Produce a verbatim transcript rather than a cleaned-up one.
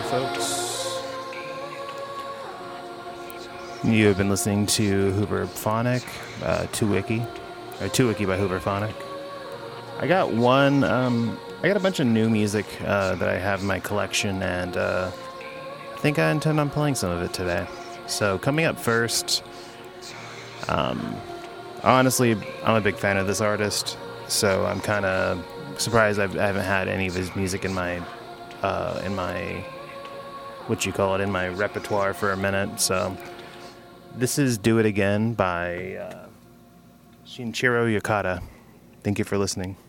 folks. You have been listening to Hooverphonic, uh, two wiki, or two wiki by Hooverphonic. I got one, um, I got a bunch of new music uh, that I have in my collection, and uh, I think I intend on playing some of it today. So coming up first, um, honestly, I'm a big fan of this artist, so I'm kind of surprised I've, I haven't had any of his music in my, uh, in my, what you call it, in my repertoire for a minute. So this is "Do It Again" by uh, Shinichiro Yokota. Thank you for listening.